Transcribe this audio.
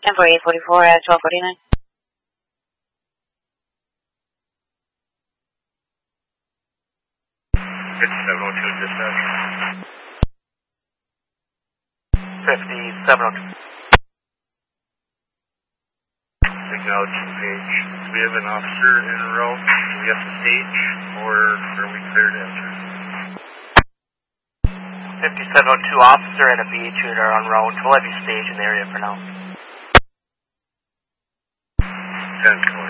for 844 at 1249. 5702 dispatch. 5702. Acknowledge page. Do we have an officer in a row? Do we have to stage, or are we clear to enter? 5702 officer and a BH unit are on route. We'll have you staged in the area for now. 10-20.